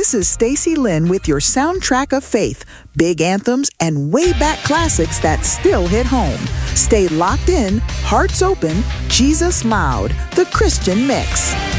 This is Stacy Lynn with your soundtrack of faith, big anthems, and way back classics that still hit home. Stay locked in, hearts open, Jesus loud, the Christian mix.